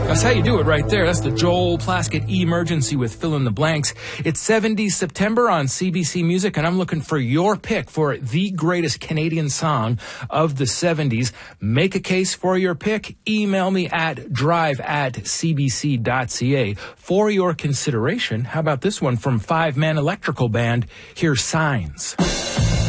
That's how you do it right there. That's the Joel Plaskett Emergency with Fill in the Blanks. It's 70s September on CBC Music, and I'm looking for your pick for the greatest Canadian song of the 70s. Make a case for your pick. Email me at drive@cbc.ca. For your consideration, how about this one from Five Man Electrical Band? Here's Signs.